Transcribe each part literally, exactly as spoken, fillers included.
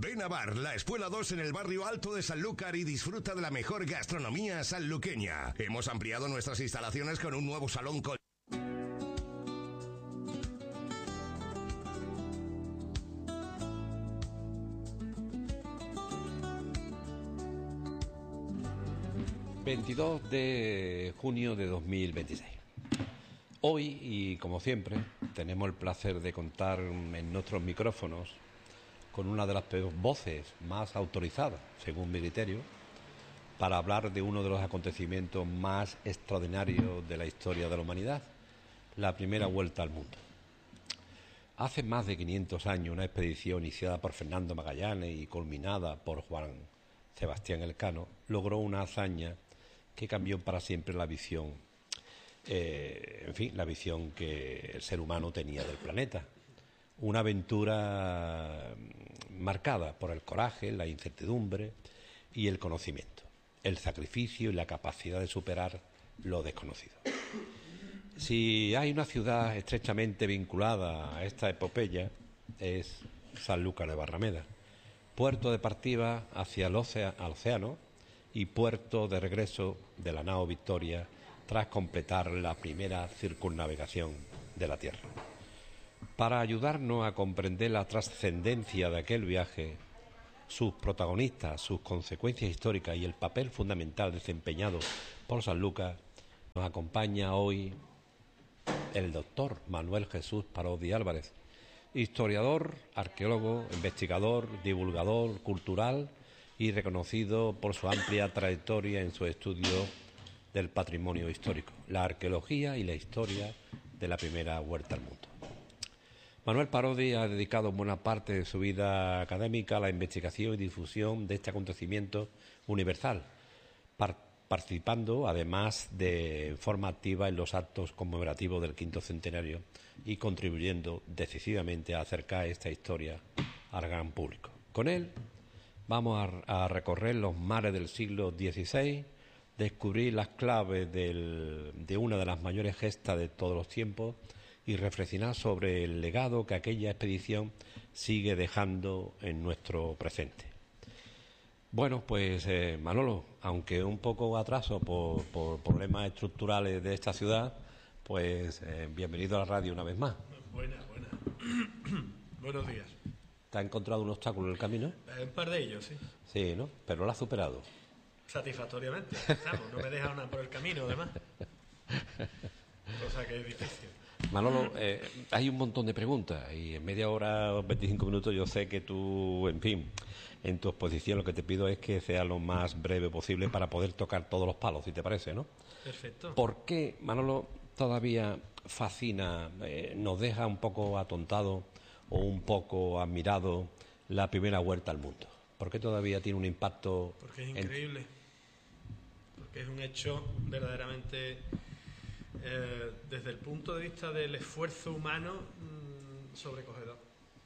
Ven a Bar, la Espuela dos en el barrio Alto de Sanlúcar y disfruta de la mejor gastronomía sanluqueña. Hemos ampliado nuestras instalaciones con un nuevo salón con... veintidós de junio de dos mil veintiséis. Hoy, y como siempre, tenemos el placer de contar en nuestros micrófonos con una de las voces más autorizadas, según mi criterio, para hablar de uno de los acontecimientos más extraordinarios de la historia de la humanidad, la primera vuelta al mundo. Hace más de quinientos años, una expedición iniciada por Fernando Magallanes y culminada por Juan Sebastián Elcano logró una hazaña que cambió para siempre la visión, eh, en fin, la visión que el ser humano tenía del planeta. Una aventura marcada por el coraje, la incertidumbre y el conocimiento, el sacrificio y la capacidad de superar lo desconocido. Si hay una ciudad estrechamente vinculada a esta epopeya, es Sanlúcar de Barrameda, puerto de partida hacia el océano y puerto de regreso de la nao Victoria tras completar la primera circunnavegación de la Tierra. Para ayudarnos a comprender la trascendencia de aquel viaje, sus protagonistas, sus consecuencias históricas y el papel fundamental desempeñado por Sanlúcar, nos acompaña hoy el doctor Manuel Jesús Parodi Álvarez, historiador, arqueólogo, investigador, divulgador cultural y reconocido por su amplia trayectoria en su estudio del patrimonio histórico, la arqueología y la historia de la primera vuelta al mundo. Manuel Parodi ha dedicado buena parte de su vida académica a la investigación y difusión de este acontecimiento universal, par participando además de forma activa en los actos conmemorativos del quinto centenario y contribuyendo decisivamente a acercar esta historia al gran público. Con él vamos a, a recorrer los mares del siglo dieciséis, descubrir las claves del, de una de las mayores gestas de todos los tiempos y reflexionar sobre el legado que aquella expedición sigue dejando en nuestro presente. Bueno, pues eh, Manolo, aunque un poco atraso por, por problemas estructurales de esta ciudad, pues eh, bienvenido a la radio una vez más. Buena, buena. Buenos días. ¿Te ha encontrado un obstáculo en el camino? Eh, un par de ellos, sí. Sí, ¿no? Pero lo has superado. Satisfactoriamente. Vamos, no me he dejado nada por el camino, además. Cosa que es difícil. Manolo, eh, hay un montón de preguntas y en media hora o veinticinco minutos yo sé que tú, en fin, en tu exposición lo que te pido es que sea lo más breve posible para poder tocar todos los palos, si te parece, ¿no? Perfecto. ¿Por qué, Manolo, todavía fascina, eh, nos deja un poco atontado o un poco admirado la primera vuelta al mundo? ¿Por qué todavía tiene un impacto? Porque es increíble. En... Porque es un hecho verdaderamente... Eh, desde el punto de vista del esfuerzo humano, mmm, sobrecogedor.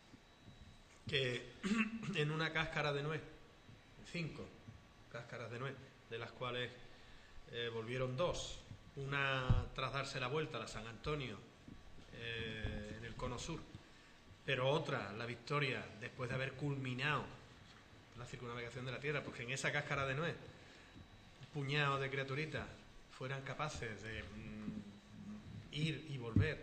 Que en una cáscara de nuez, cinco cáscaras de nuez, de las cuales eh, volvieron dos, una tras darse la vuelta a la San Antonio eh, en el cono sur, pero otra, la Victoria, después de haber culminado la circunnavegación de la Tierra, porque en esa cáscara de nuez, un puñado de criaturitas fueran capaces de mm, ir y volver.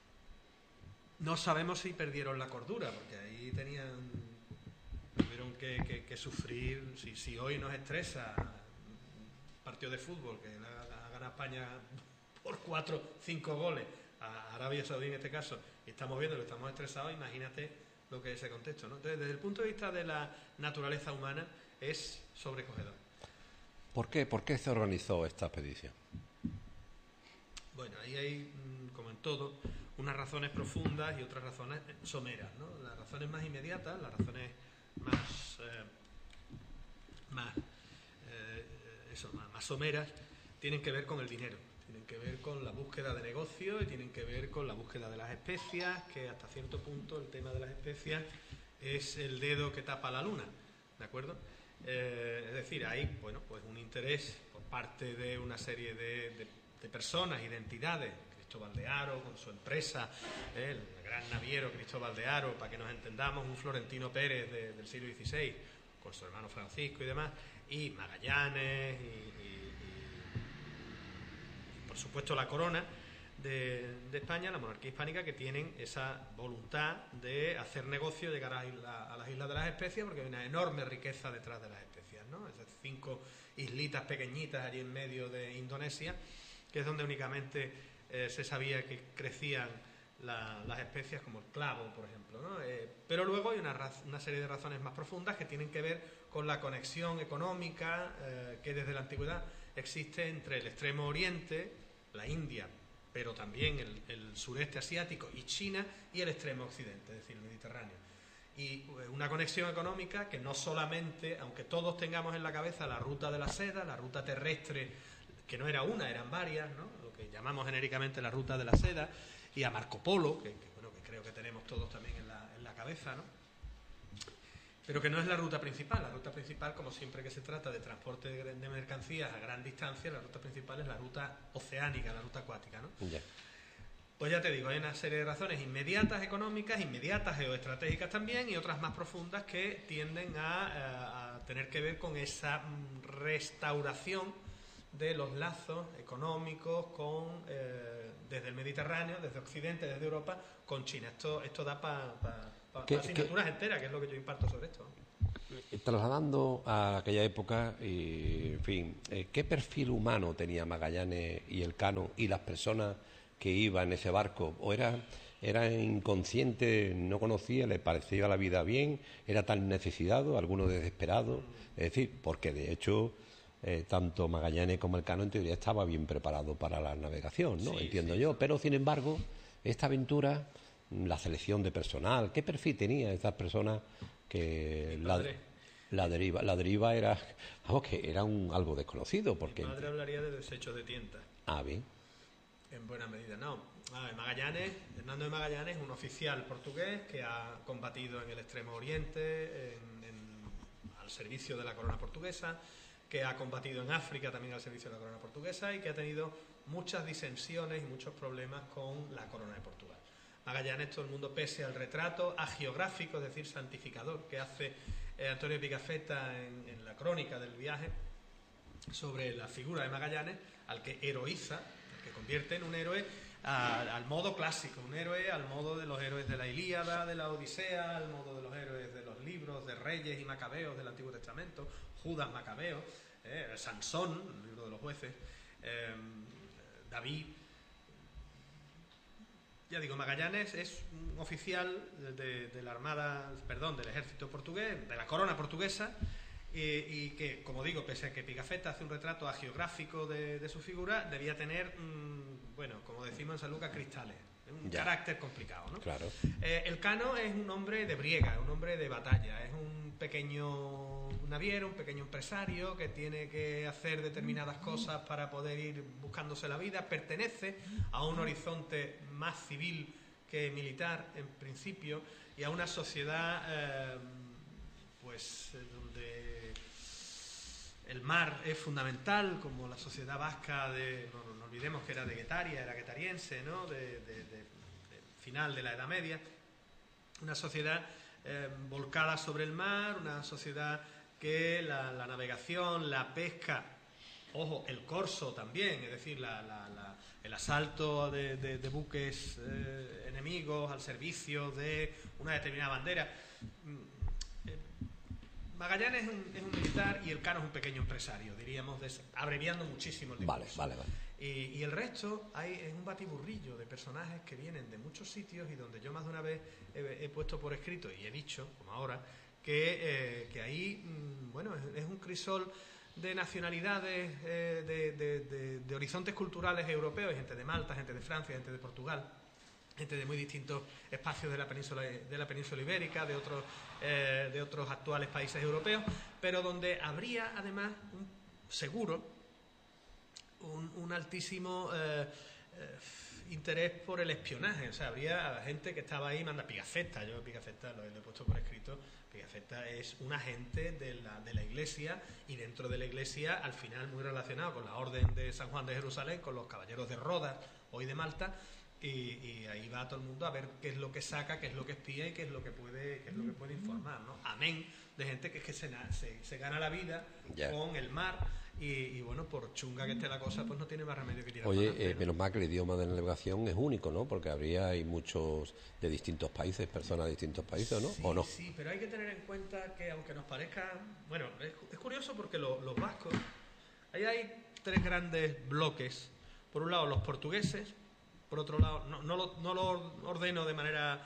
No sabemos si perdieron la cordura, porque ahí tenían tuvieron que, que, que sufrir. Si, si hoy nos estresa un partido de fútbol, que la, la gana España por cuatro, cinco goles a Arabia Saudí en este caso, y estamos viendo que estamos estresados, imagínate lo que es ese contexto, ¿no? Entonces, desde el punto de vista de la naturaleza humana, es sobrecogedor. ¿Por qué? ¿Por qué se organizó esta expedición? Bueno, ahí hay, como en todo, unas razones profundas y otras razones someras, ¿no? Las razones más inmediatas, las razones más, eh, más, eh, eso, más, más someras, tienen que ver con el dinero, tienen que ver con la búsqueda de negocio y tienen que ver con la búsqueda de las especias, que hasta cierto punto el tema de las especias es el dedo que tapa la luna, ¿de acuerdo? Eh, es decir, hay, bueno, pues un interés por parte de una serie de, de, de personas y de entidades Cristóbal de Haro, con su empresa, eh, el gran naviero Cristóbal de Haro, para que nos entendamos, un Florentino Pérez de, del siglo dieciséis, con su hermano Francisco y demás, y Magallanes, y, y, y, y por supuesto la corona de, de España, la monarquía hispánica, que tienen esa voluntad de hacer negocio, llegar a, isla, a las islas de las especias, porque hay una enorme riqueza detrás de las especias, ¿no? Esas cinco islitas pequeñitas allí en medio de Indonesia, que es donde únicamente eh, se sabía que crecían la, las especias, como el clavo, por ejemplo, ¿no? Eh, pero luego hay una, raz, una serie de razones más profundas que tienen que ver con la conexión económica eh, que desde la antigüedad existe entre el extremo oriente, la India, pero también el, el sureste asiático y China, y el extremo occidente, es decir, el Mediterráneo. Y una conexión económica que no solamente, aunque todos tengamos en la cabeza la ruta de la seda, la ruta terrestre, que no era una, eran varias, ¿no? Lo que llamamos genéricamente la ruta de la seda, y a Marco Polo, que, que, bueno, que creo que tenemos todos también en la, en la cabeza, ¿no? Pero que no es la ruta principal. La ruta principal, como siempre que se trata de transporte de, de mercancías a gran distancia, la ruta principal es la ruta oceánica, la ruta acuática, ¿no? Yeah. Pues ya te digo, hay una serie de razones inmediatas económicas, inmediatas geoestratégicas también, y otras más profundas que tienden a, a tener que ver con esa restauración de los lazos económicos con eh, desde el Mediterráneo, desde Occidente, desde Europa, con China. Esto, esto da para pa, pa, pa asignaturas enteras, que es lo que yo imparto sobre esto. Trasladando a aquella época, y, en fin, ¿qué perfil humano tenía Magallanes y Elcano y las personas que iban en ese barco? ¿O era, era inconsciente, no conocía, le parecía la vida bien, era tan necesitado, alguno desesperado? Es decir, porque de hecho eh, tanto Magallanes como Elcano en teoría estaba bien preparado para la navegación, ¿no? Sí, entiendo sí, yo. Pero sin embargo, esta aventura, la selección de personal, ¿qué perfil tenía estas personas que la, la deriva la deriva era, vamos, que era un algo desconocido? Porque mi padre hablaría de desechos de tienta. Ah, bien. En buena medida, no. A ver, Magallanes, Hernando de Magallanes, un oficial portugués que ha combatido en el Extremo Oriente, en, en, al servicio de la corona portuguesa, que ha combatido en África también al servicio de la corona portuguesa, y que ha tenido muchas disensiones y muchos problemas con la corona de Portugal. Magallanes, todo el mundo, pese al retrato agiográfico, es decir, santificador, que hace eh, Antonio Pigafetta en, en la crónica del viaje sobre la figura de Magallanes, al que heroiza, que convierte en un héroe a, al modo clásico, un héroe al modo de los héroes de la Ilíada, de la Odisea, al modo de los héroes de los libros de Reyes y Macabeos del Antiguo Testamento, Judas Macabeo, eh, Sansón, el libro de los jueces, eh, David. Ya digo, Magallanes es un oficial de, de la Armada, perdón, del ejército portugués, de la corona portuguesa, Y, y que, como digo, pese a que Pigafetta hace un retrato agiográfico de, de su figura, debía tener, mmm, bueno, como decimos en San Lucas, cristales, un ya. carácter complicado, ¿no? Claro. Eh, Elcano es un hombre de briega, un hombre de batalla, es un pequeño naviero, un pequeño empresario que tiene que hacer determinadas cosas para poder ir buscándose la vida, pertenece a un horizonte más civil que militar, en principio, y a una sociedad, eh, pues, donde el mar es fundamental, como la sociedad vasca de, no, no olvidemos que era de Guetaria, era guetariense, ¿no? De, de, de, de final de la Edad Media, una sociedad eh, volcada sobre el mar, una sociedad que la, la navegación, la pesca, ojo, el corso también, es decir, la, la, la, el asalto de, de, de buques eh, enemigos al servicio de una determinada bandera. Magallanes es un, es un militar y Elcano es un pequeño empresario, diríamos, des, abreviando muchísimo el discurso. Vale, vale, vale. Y, y el resto hay, es un batiburrillo de personajes que vienen de muchos sitios y donde yo más de una vez he, he puesto por escrito y he dicho, como ahora, que, eh, que ahí, mmm, bueno, es, es un crisol de nacionalidades, eh, de, de, de, de horizontes culturales europeos, gente de Malta, gente de Francia, gente de Portugal, gente de muy distintos espacios de la península de la península ibérica, de otros eh, de otros actuales países europeos, pero donde habría además un seguro un, un altísimo eh, eh, interés por el espionaje. O sea, habría gente que estaba ahí, manda Pigafetta, yo Pigafetta lo, lo he puesto por escrito. Pigafetta es un agente de la, de la Iglesia, y dentro de la Iglesia, al final muy relacionado con la Orden de San Juan de Jerusalén, con los caballeros de Rodas, hoy de Malta, y, y ahí va todo el mundo a ver qué es lo que saca, qué es lo que espía y qué es lo que puede, qué es lo que puede informar, ¿no? Amén de gente que es que se, se, se gana la vida yeah. con el mar. Y, y bueno, por chunga que esté la cosa, pues no tiene más remedio que tirar. Oye, para adelante, eh, ¿no? Menos mal que el idioma de la navegación es único, ¿no? Porque habría hay muchos de distintos países, personas de distintos países, ¿no? Sí, ¿O no? Sí, pero hay que tener en cuenta que aunque nos parezca... Bueno, es, es curioso porque lo, los vascos... Ahí hay tres grandes bloques. Por un lado, los portugueses. Por otro lado, no, no, lo, no lo ordeno de manera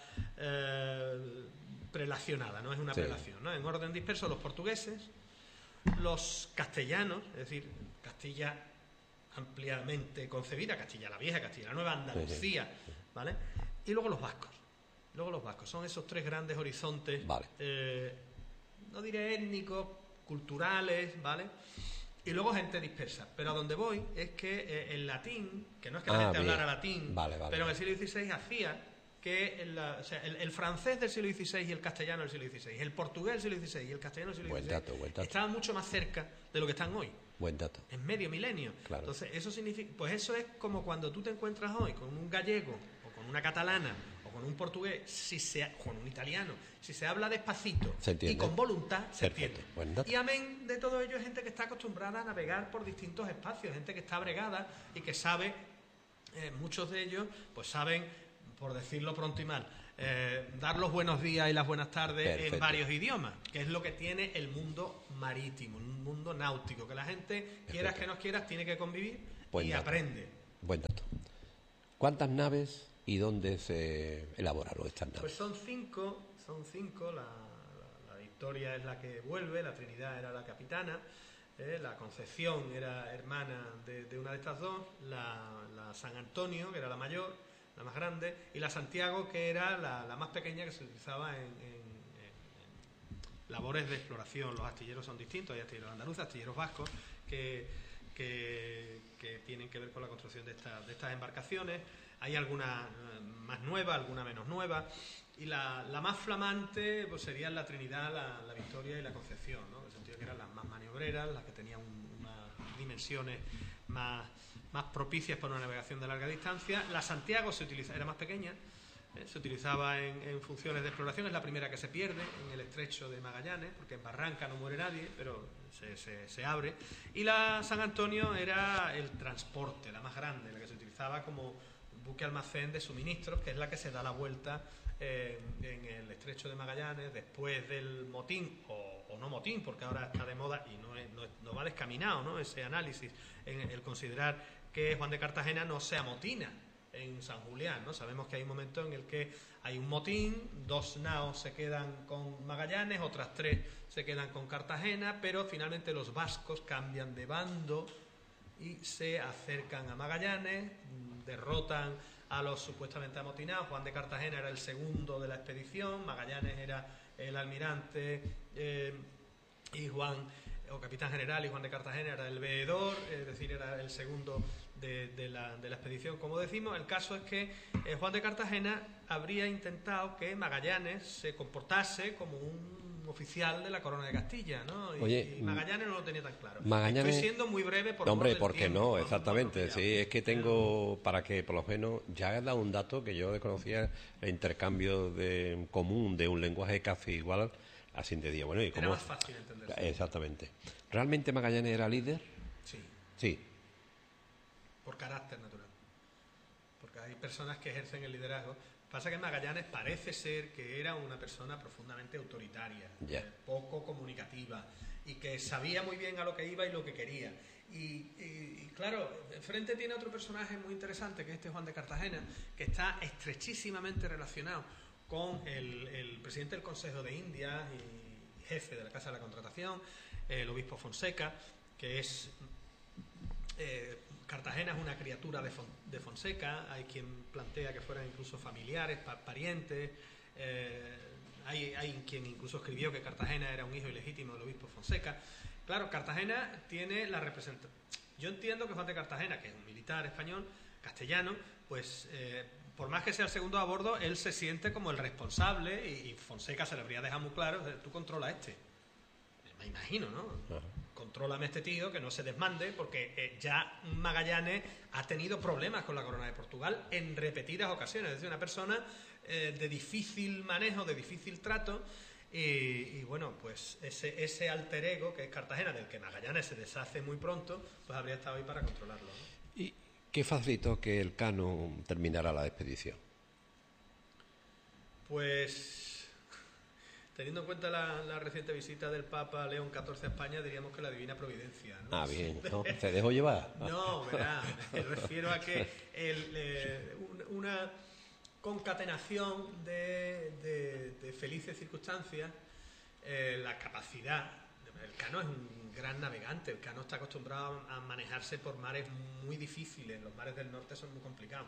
eh, prelacionada, no es una sí. prelación, ¿no? En orden disperso, los portugueses, los castellanos, es decir, Castilla ampliamente concebida, Castilla la Vieja, Castilla la Nueva, Andalucía, ¿vale? Y luego los vascos. Luego los vascos. Son esos tres grandes horizontes, vale. eh, no diré étnicos, culturales, ¿vale? Y luego gente dispersa. Pero a donde voy es que eh, el latín, que no es que la ah, gente bien. hablara latín, vale, vale, pero en el vale. siglo dieciséis hacía que el, o sea, el, el francés del siglo dieciséis y el castellano del siglo dieciséis, el portugués del siglo dieciséis y el castellano del siglo buen dieciséis dato, buen dato. estaban mucho más cerca de lo que están hoy. Buen dato. En medio milenio. Claro. Entonces, eso significa, pues eso es como cuando tú te encuentras hoy con un gallego o con una catalana o con un portugués, si se, con un italiano, si se habla despacito y con voluntad, se Perfecto. entiende. Buen dato. Y amén de todo ello es gente que está acostumbrada a navegar por distintos espacios, gente que está bregada y que sabe, eh, muchos de ellos, pues saben, por decirlo pronto y mal, Eh, dar los buenos días y las buenas tardes Perfecto. en varios idiomas, que es lo que tiene el mundo marítimo, un mundo náutico, que la gente, Perfecto. quieras que no quieras, tiene que convivir Buen y dato. aprende. Buen dato. ¿Cuántas naves y dónde se elaboraron estas naves? Pues son cinco, son cinco, la, la, la Victoria es la que vuelve, la Trinidad era la capitana, eh, la Concepción era hermana de, de una de estas dos, la, la San Antonio, que era la mayor, la más grande, y la Santiago, que era la, la más pequeña, que se utilizaba en, en, en, en labores de exploración. Los astilleros son distintos, hay astilleros andaluces, astilleros vascos, que, que, que tienen que ver con la construcción de, esta, de estas embarcaciones. Hay alguna más nueva, alguna menos nueva, y la, la más flamante pues serían la Trinidad, la, la Victoria y la Concepción, ¿no? En el sentido que eran las más maniobreras, las que tenían un, unas dimensiones más... más propicias para una navegación de larga distancia. La Santiago se utiliza, era más pequeña, eh, se utilizaba en, en funciones de exploración, es la primera que se pierde en el estrecho de Magallanes, porque en Barranca no muere nadie, pero se, se, se abre. Y la San Antonio era el transporte, la más grande, la que se utilizaba como buque almacén de suministros, que es la que se da la vuelta eh, en el estrecho de Magallanes después del motín, o, o no motín, porque ahora está de moda y no, es, no, es, no va descaminado, ¿no? Ese análisis en el considerar que Juan de Cartagena no se amotina en San Julián, ¿no? Sabemos que hay un momento en el que hay un motín, dos naos se quedan con Magallanes, otras tres se quedan con Cartagena, pero finalmente los vascos cambian de bando y se acercan a Magallanes, derrotan a los supuestamente amotinados. Juan de Cartagena era el segundo de la expedición, Magallanes era el almirante eh, y Juan, o capitán general, y Juan de Cartagena era el veedor, es decir, era el segundo de, de, la, de la expedición, como decimos. El caso es que eh, Juan de Cartagena habría intentado que Magallanes se comportase como un oficial de la corona de Castilla, ¿no? Y, Oye, y Magallanes no lo tenía tan claro. Magallanes... Estoy siendo muy breve por no, hombre, del porque tiempo, no, por, exactamente. por Sí, es que tengo, para que por lo menos, ya he dado un dato que yo desconocía, el intercambio de común de un lenguaje casi igual, así de día. Bueno, ¿y cómo? Era más fácil entender. Exactamente. ¿Realmente Magallanes era líder? Sí. Sí. Por carácter natural. Porque hay personas que ejercen el liderazgo. Pasa que Magallanes parece ser que era una persona profundamente autoritaria, yeah. eh, poco comunicativa, y que sabía muy bien a lo que iba y lo que quería. Y, y, y claro, enfrente tiene otro personaje muy interesante, que es este Juan de Cartagena, que está estrechísimamente relacionado con el, el presidente del Consejo de Indias y jefe de la Casa de la Contratación, el obispo Fonseca, que es... Eh, Cartagena es una criatura de, Fon, de Fonseca, hay quien plantea que fueran incluso familiares, pa, parientes, eh, hay, hay quien incluso escribió que Cartagena era un hijo ilegítimo del obispo Fonseca. Claro, Cartagena tiene la representación. Yo entiendo que Juan de Cartagena, que es un militar español, Castellano, pues eh, por más que sea el segundo a bordo, él se siente como el responsable y, y Fonseca se le habría dejado muy claro, tú controla este. Me imagino, ¿no? Uh-huh. Contrólame este tío, que no se desmande, porque eh, ya Magallanes ha tenido problemas con la corona de Portugal en repetidas ocasiones. Es decir, una persona eh, de difícil manejo, de difícil trato, y, y bueno, pues ese, ese alter ego que es Cartagena, del que Magallanes se deshace muy pronto, pues habría estado ahí para controlarlo, ¿no? ¿Y qué facilitó que el Cano terminara la expedición? Pues... Teniendo en cuenta la, la reciente visita del Papa León catorce a España, diríamos que la divina providencia, ¿no? Ah, bien, ¿no? ¿Se dejó llevar? No, verá, me refiero a que el, eh, una concatenación de, de, de felices circunstancias, eh, la capacidad... El Cano es un gran navegante, el Cano está acostumbrado a manejarse por mares muy difíciles, los mares del norte son muy complicados.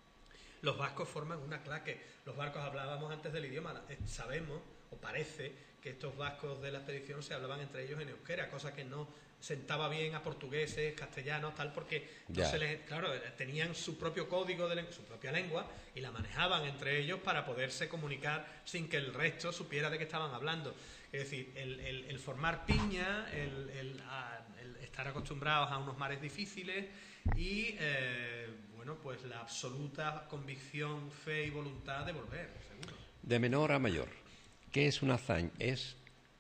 Los vascos forman una claque, los barcos, hablábamos antes del idioma, sabemos, o parece, que estos vascos de la expedición se hablaban entre ellos en euskera, cosa que no sentaba bien a portugueses, castellanos, tal, porque no se les, claro, tenían su propio código, de su propia lengua, y la manejaban entre ellos para poderse comunicar sin que el resto supiera de qué estaban hablando. Es decir, el, el, el formar piña, el, el, a, el estar acostumbrados a unos mares difíciles y, eh, bueno, pues la absoluta convicción, fe y voluntad de volver, seguro. De menor a mayor, ¿qué es una hazaña? ¿Es,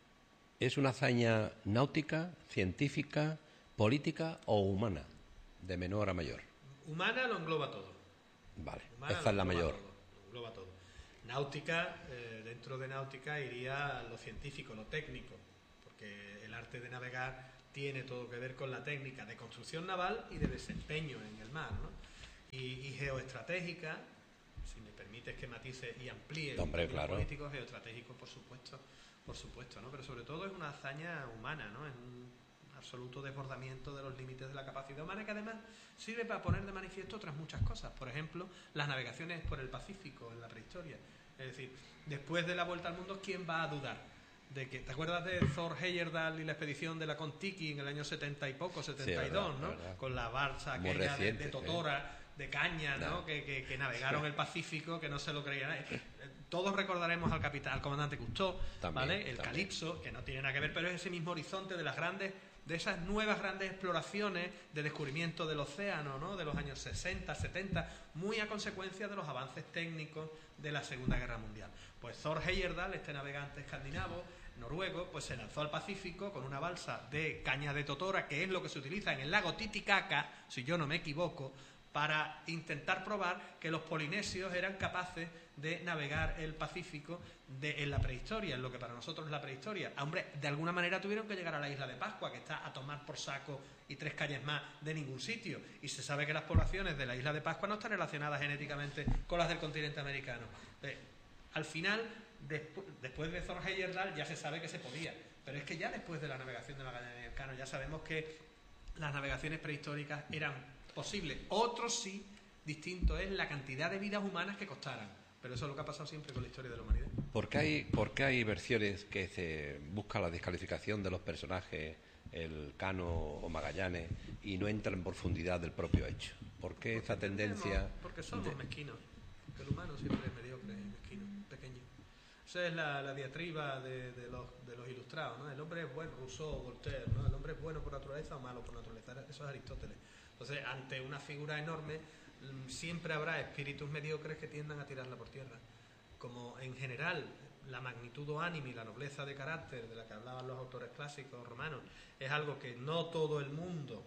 es una hazaña náutica, científica, política o humana? De menor a mayor. Humana lo engloba todo. Vale, Humana esa es la mayor. Todo, lo engloba todo. Náutica, eh, dentro de náutica iría lo científico, lo técnico, porque el arte de navegar tiene todo que ver con la técnica de construcción naval y de desempeño en el mar, ¿no? Y, y geoestratégica, si me permites que matice y amplíe, hombre, claro. Político, geoestratégico, por supuesto, por supuesto, ¿no? Pero sobre todo es una hazaña humana, ¿no? Es un absoluto desbordamiento de los límites de la capacidad humana, que además sirve para poner de manifiesto otras muchas cosas. Por ejemplo, las navegaciones por el Pacífico en la prehistoria. Es decir, después de la vuelta al mundo, ¿quién va a dudar de que, ¿te acuerdas de Thor Heyerdahl y la expedición de la Kon-Tiki en el año setenta y poco, setenta y dos, sí, verdad, ¿no? Verdad. Con la balsa aquella reciente, de, de Totora, ¿eh? De caña, ¿no? No. Que, que, que navegaron el Pacífico, que no se lo creía nadie. Todos recordaremos al capitán, al comandante Cousteau, también, ¿vale? El también. Calipso, que no tiene nada que ver, pero es ese mismo horizonte de las grandes, de esas nuevas grandes exploraciones de descubrimiento del océano, ¿no? De los años sesenta, setenta, muy a consecuencia de los avances técnicos de la Segunda Guerra Mundial. Pues Thor Heyerdahl, este navegante escandinavo, noruego, pues se lanzó al Pacífico con una balsa de caña de totora, que es lo que se utiliza en el lago Titicaca, si yo no me equivoco, para intentar probar que los polinesios eran capaces de navegar el Pacífico de, en la prehistoria, en lo que para nosotros es la prehistoria. Hombre, de alguna manera tuvieron que llegar a la isla de Pascua, que está a tomar por saco y tres calles más de ningún sitio. Y se sabe que las poblaciones de la isla de Pascua no están relacionadas genéticamente con las del continente americano. Eh, al final, despu después de Thor Heyerdahl, ya se sabe que se podía. Pero es que ya después de la navegación de Magallanes y Elcano, ya sabemos que las navegaciones prehistóricas eran posible. Otro sí, distinto es la cantidad de vidas humanas que costaran. Pero eso es lo que ha pasado siempre con la historia de la humanidad. ¿Por qué hay, por qué hay versiones que se busca la descalificación de los personajes, el Cano o Magallanes, y no entra en profundidad del propio hecho? ¿Por qué porque esa tendencia...? No, porque somos de... mezquinos. Porque el humano siempre es mediocre, mezquino, pequeño. Esa es la, la diatriba de, de, los, de los ilustrados, ¿no? El hombre es bueno, Rousseau, Voltaire, ¿no? El hombre es bueno por naturaleza o malo por naturaleza. Eso es Aristóteles. Entonces, ante una figura enorme, siempre habrá espíritus mediocres que tiendan a tirarla por tierra. Como en general la magnitud o ánimo y la nobleza de carácter de la que hablaban los autores clásicos romanos es algo que no todo el mundo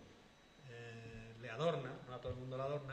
eh, le adorna, no a todo el mundo le adorna,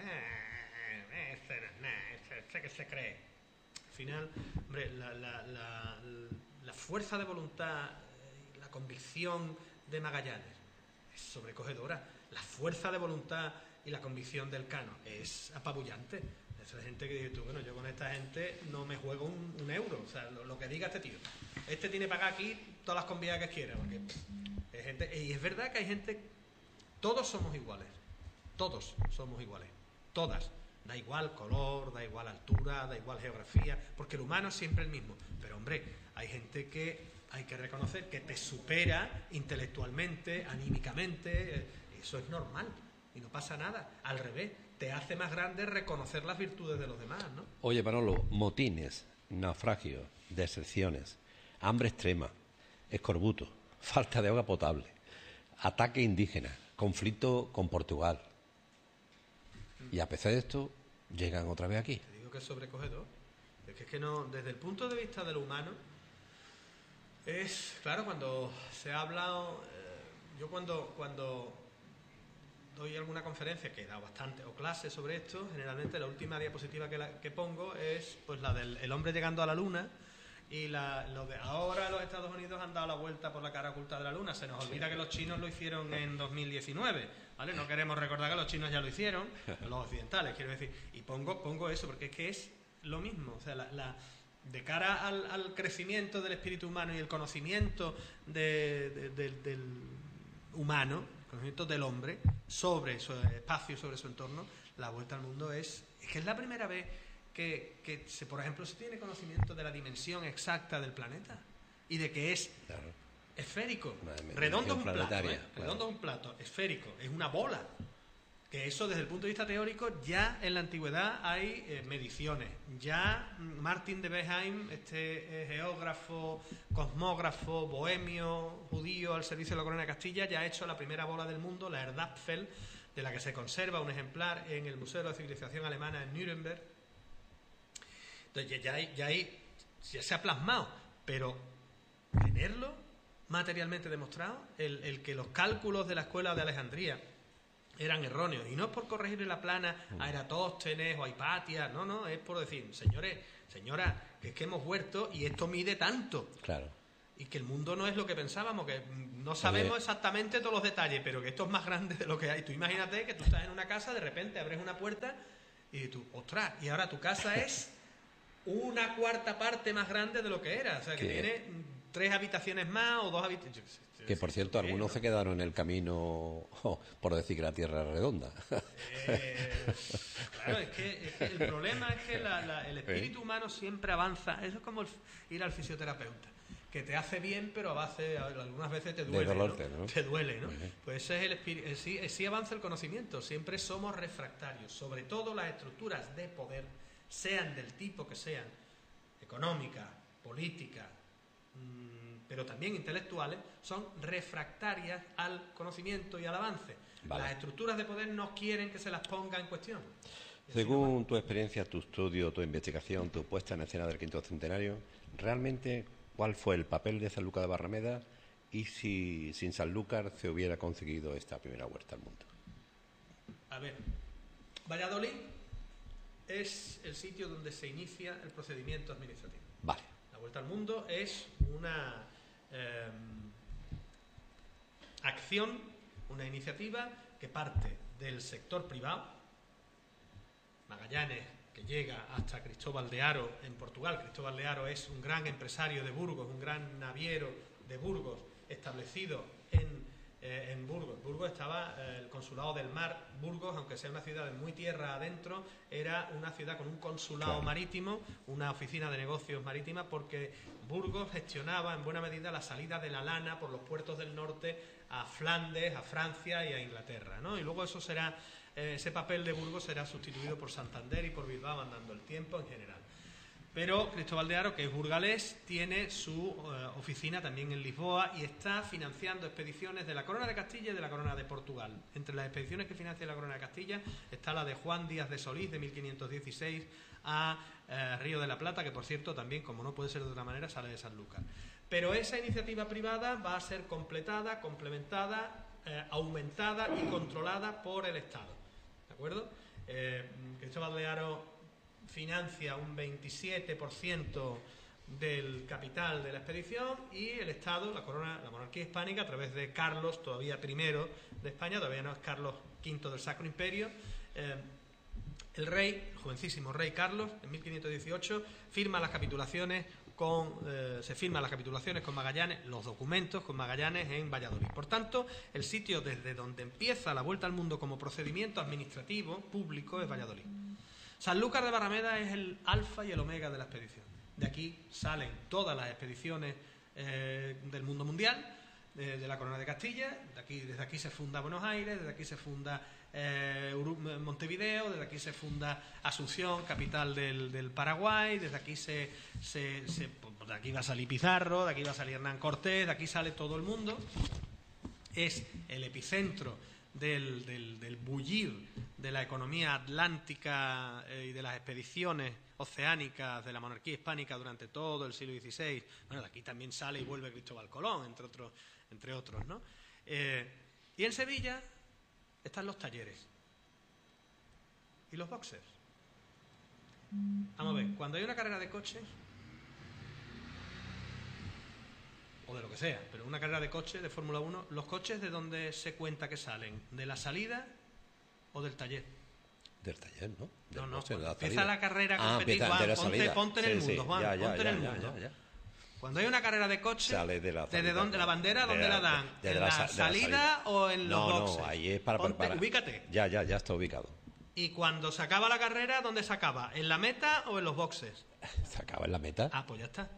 eh, este, este, este que se cree. Al final, hombre, la, la, la, la fuerza de voluntad, la convicción de Magallanes es sobrecogedora. La fuerza de voluntad y la convicción del Cano es apabullante. Esa gente que dice tú, bueno, yo con esta gente no me juego un, un euro. O sea, lo, lo que diga este tío. Este tiene para acá aquí todas las convidas que quiera. Porque es gente, y es verdad que hay gente... Todos somos iguales. Todos somos iguales. Todas. Da igual color, da igual altura, da igual geografía. Porque el humano es siempre el mismo. Pero, hombre, hay gente que hay que reconocer que te supera intelectualmente, anímicamente... Eso es normal y no pasa nada. Al revés, te hace más grande reconocer las virtudes de los demás, ¿no? Oye, Manolo, motines, naufragios, deserciones, hambre extrema, escorbuto, falta de agua potable, ataque indígena, conflicto con Portugal. Y a pesar de esto, llegan otra vez aquí. Te digo que es sobrecogedor. Es que, es que no, desde el punto de vista de lo humano, es, claro, cuando se ha hablado, eh, yo cuando, cuando doy alguna conferencia, que he dado bastante, o clases sobre esto, generalmente la última diapositiva que, la, que pongo es pues la del el hombre llegando a la luna, y la, lo de ahora los Estados Unidos han dado la vuelta por la cara oculta de la luna. Se nos olvida sí. que los chinos lo hicieron en dos mil diecinueve, ¿vale? No queremos recordar que los chinos ya lo hicieron, los occidentales, quiero decir. Y pongo, pongo eso porque es que es lo mismo. O sea, la, la, de cara al, al crecimiento del espíritu humano y el conocimiento de, de, de, del humano, el conocimiento del hombre sobre su espacio, sobre su entorno, la vuelta al mundo es, es que es la primera vez que, que se, por ejemplo, se tiene conocimiento de la dimensión exacta del planeta y de que es claro. esférico. Redondo es un plato, ¿eh? Claro. Redondo es un plato, esférico, es una bola. Que eso desde el punto de vista teórico ya en la antigüedad hay eh, mediciones. Ya Martin de Besheim, este eh, geógrafo, cosmógrafo, bohemio, judío al servicio de la corona de Castilla, ya ha hecho la primera bola del mundo, la Erdapfel, de la que se conserva un ejemplar en el Museo de la Civilización Alemana en Nuremberg. Entonces ya, hay, ya, hay, ya se ha plasmado, pero tenerlo materialmente demostrado, el, el que los cálculos de la escuela de Alejandría eran erróneos, y no es por corregirle la plana a Eratóstenes o a Hipatia, no, no, es por decir, señores, señora, que es que hemos vuelto y esto mide tanto. Claro. Y que el mundo no es lo que pensábamos, que no sabemos Oye. exactamente todos los detalles, pero que esto es más grande de lo que hay. Tú imagínate que tú estás en una casa, de repente abres una puerta y tú, ostras, y ahora tu casa es una cuarta parte más grande de lo que era, o sea, que ¿Qué? tiene tres habitaciones más o dos habitaciones. Que por cierto, algunos ¿no? se quedaron en el camino oh, por decir que la Tierra era redonda. Eh, claro, es que, es que el problema es que la, la, el espíritu humano siempre avanza. Eso es como el, ir al fisioterapeuta, que te hace bien, pero a base, algunas veces te duele. De dolor, ¿no? ¿no? Te duele, ¿no? Pues ese es el espíritu. Sí, sí avanza el conocimiento. Siempre somos refractarios. Sobre todo las estructuras de poder, sean del tipo que sean, económica, política, mmm, pero también intelectuales, son refractarias al conocimiento y al avance. Vale. Las estructuras de poder no quieren que se las ponga en cuestión. Según tu experiencia, tu estudio, tu investigación, tu puesta en escena del quinto centenario, ¿realmente cuál fue el papel de Sanlúcar de Barrameda y si sin Sanlúcar se hubiera conseguido esta primera vuelta al mundo? A ver, Valladolid es el sitio donde se inicia el procedimiento administrativo. Vale. La vuelta al mundo es una eh, acción, una iniciativa que parte del sector privado. Magallanes, que llega hasta Cristóbal de Haro en Portugal. Cristóbal de Haro es un gran empresario de Burgos, un gran naviero de Burgos, establecido en, eh, en Burgos. Burgos estaba eh, el consulado del mar. Burgos, aunque sea una ciudad de muy tierra adentro, era una ciudad con un consulado claro. marítimo, una oficina de negocios marítima, porque Burgos gestionaba en buena medida la salida de la lana por los puertos del norte a Flandes, a Francia y a Inglaterra, ¿no? Y luego eso será, eh, ese papel de Burgos será sustituido por Santander y por Bilbao andando el tiempo en general. Pero Cristóbal de Haro, que es burgalés, tiene su eh, oficina también en Lisboa y está financiando expediciones de la Corona de Castilla y de la Corona de Portugal. Entre las expediciones que financia la Corona de Castilla está la de Juan Díaz de Solís de mil quinientos dieciséis a eh, Río de la Plata, que por cierto también, como no puede ser de otra manera, sale de Sanlúcar. Pero esa iniciativa privada va a ser completada, complementada, eh, aumentada y controlada por el Estado. ¿De acuerdo? Eh, Cristóbal de Haro financia un veintisiete por ciento del capital de la expedición y el Estado, la corona, la monarquía hispánica, a través de Carlos, todavía primero de España, todavía no es Carlos quinto del Sacro Imperio, eh, el rey, el jovencísimo rey Carlos, en mil quinientos dieciocho, firma las capitulaciones con, eh, se firman las capitulaciones con Magallanes, los documentos con Magallanes en Valladolid. Por tanto, el sitio desde donde empieza la vuelta al mundo como procedimiento administrativo público es Valladolid. Sanlúcar de Barrameda es el alfa y el omega de la expedición. De aquí salen todas las expediciones eh, del mundo mundial, de, de la Corona de Castilla. De aquí, desde aquí se funda Buenos Aires, desde aquí se funda eh, Montevideo, desde aquí se funda Asunción, capital del, del Paraguay, desde aquí se, se, se de aquí va a salir Pizarro, de aquí va a salir Hernán Cortés, de aquí sale todo el mundo. Es el epicentro del, del, del bullir de la economía atlántica eh, y de las expediciones oceánicas de la monarquía hispánica durante todo el siglo dieciséis. Bueno, de aquí también sale y vuelve Cristóbal Colón, entre otros, entre otros, ¿no? Eh, y en Sevilla están los talleres y los boxers. Vamos a ver, cuando hay una carrera de coches, o de lo que sea, pero una carrera de coches de Fórmula uno, ¿los coches de dónde se cuenta que salen? ¿De la salida o del taller? Del taller, ¿no? Del No, no, coche, de la empieza salida. la carrera Ah, competitiva. empieza de la ponte, salida. ponte en Sí, el sí, mundo, Juan, ya, ya, ponte ya, en el ya, mundo. ya, ya. Cuando hay una carrera de coches, Sale de la ¿desde salida, dónde? ¿La bandera de dónde la- la dan? de- de ¿En la la, sa- de la salida salida. o en los No, boxes? no, ahí es para Ponte- preparar. Ubícate. Ya, ya, ya está ubicado. Y cuando se acaba la carrera, ¿dónde se acaba? ¿En la meta o en los boxes? Se acaba en la meta. Ah, pues ya está.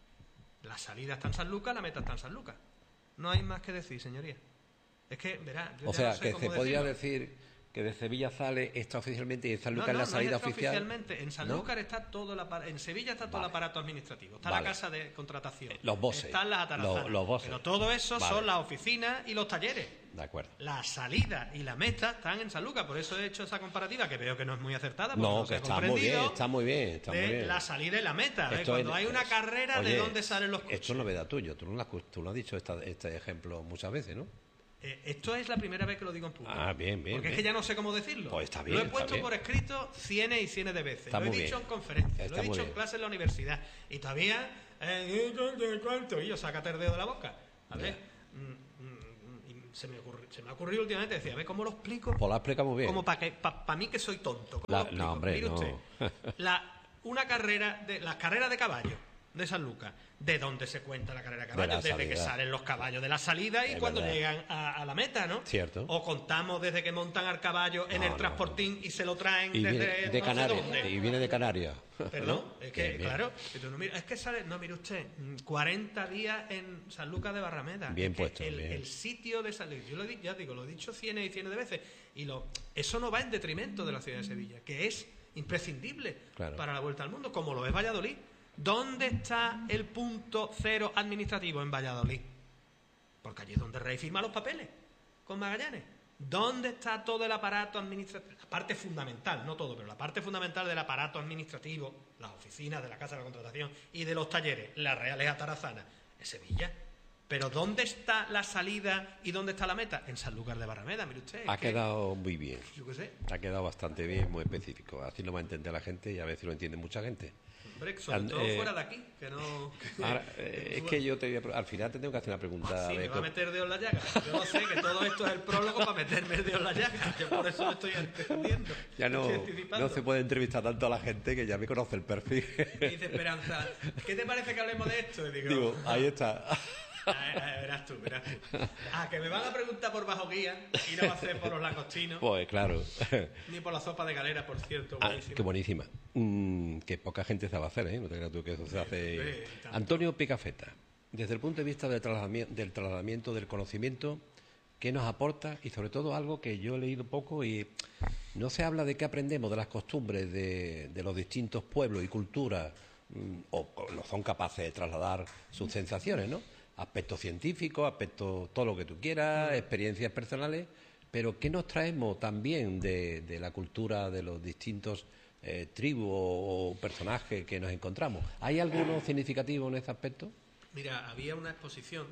La salida está en San Lucas, la meta está en San Lucas. No hay más que decir, señoría. Es que, verá, yo O ya sea, no sé que cómo se podría decirlo. decir que de Sevilla sale esta oficialmente y de San No, Lucas no, la no salida es extra oficial. oficialmente. En Sanlúcar está todo el aparato, en Sevilla está todo Vale. el aparato administrativo, está Vale. la casa de contratación, Los bosses. están las atarazanas, Los- los bosses. pero todo eso Vale. son las oficinas y los talleres. De acuerdo. La salida y la meta están en Sanlúcar, por eso he hecho esa comparativa que veo que no es muy acertada. porque No, se que ha está muy comprendido bien, está muy bien, está muy de bien. la salida y la meta. ¿eh? Esto Cuando es- hay una es- carrera, Oye, ¿de dónde salen los coches? Esto es novedad tuyo, tú no lo has, tú no has dicho esta- este ejemplo muchas veces, ¿no? Eh, esto es la primera vez que lo digo en público. Ah, bien, bien, Porque es bien. que ya no sé cómo decirlo. Pues está bien, Lo he está puesto bien. por escrito cientos y cientos de veces. Está lo he muy dicho bien. en conferencias, Está lo he muy dicho en bien. clases en la universidad. Y todavía, eh, ¿cuánto? Y yo, sácate el dedo de la boca. A ver, mm, mm, y se, me ocurri- se me ha ocurrido últimamente decir, a ver cómo lo explico. Pues lo has explicado muy bien. Como para pa, pa mí que soy tonto. ¿Cómo La- lo explico? no, hombre, Mire no. usted, la, una carrera, de, las carreras de caballo de San Lucas, ¿de dónde se cuenta la carrera de De caballo? la Desde que salida. salen los caballos de la salida y Es cuando verdad. llegan a, a la meta, ¿no? Cierto. O contamos desde que montan al caballo en No, el no, transportín y se lo traen Y desde viene de no sé Canarias. dónde. Y viene de Canarias. Perdón, ¿No? es que, Bien, bien. claro, que tú no mira- es que sale, no, mire usted, mm, cuarenta días en San Lucas de Barrameda. Bien Es que puesto, el, bien. el sitio de San Lucas, yo lo he, di- ya digo, lo he dicho cientos y cientos de veces, y lo, eso no va en detrimento de la ciudad de Sevilla, que es imprescindible Claro. para la vuelta al mundo, como lo es Valladolid. ¿Dónde está el punto cero administrativo en Valladolid? Porque allí es donde Rey firma los papeles con Magallanes. ¿Dónde está todo el aparato administrativo? La parte fundamental, no todo, pero la parte fundamental del aparato administrativo, las oficinas de la Casa de la Contratación y de los talleres, las Reales Atarazanas, en Sevilla. Pero ¿dónde está la salida y dónde está la meta? En Sanlúcar de Barrameda, mire usted. es Ha que- quedado muy bien. Yo qué sé. Ha quedado bastante bien, muy específico. Así lo va a entender la gente y a ver si lo entiende mucha gente. Hombre, sobre And- todo eh, fuera de aquí, que no... que- Ahora, eh, es que yo te voy a, pre- al final te tengo que hacer una pregunta. Sí, de me va a co- meter dedo en la llaga. Yo no sé que todo esto es el prólogo para meterme el dedo en la llaga. Yo por eso lo estoy entendiendo. Ya no, Estoy anticipando. no se puede entrevistar tanto a la gente que ya me conoce el perfil. Y dice Esperanza, ¿qué te parece que hablemos de esto? Y digo, Digo, ahí está. "Ah, ah, verás tú, verás tú. Ah, que me van a preguntar por bajo guía y no va a ser por los langostinos, Pues claro. ni por la sopa de galera, por cierto. Ah, buenísima. qué buenísima. Mm, que poca gente sabe hacer, ¿eh? No te creas tú que eso se hace. sí, tanto. Antonio Picafetta, desde el punto de vista del trasladami- del trasladamiento del conocimiento, ¿qué nos aporta? Y sobre todo algo que yo he leído poco y no se habla de qué aprendemos de las costumbres de, de los distintos pueblos y culturas, mm, o, o no son capaces de trasladar sus sensaciones, ¿no? Aspectos científicos, aspectos, todo lo que tú quieras, experiencias personales, pero ¿qué nos traemos también de, de la cultura de los distintos eh, tribus o, o personajes que nos encontramos? ¿Hay alguno significativo en ese aspecto? Mira, había una exposición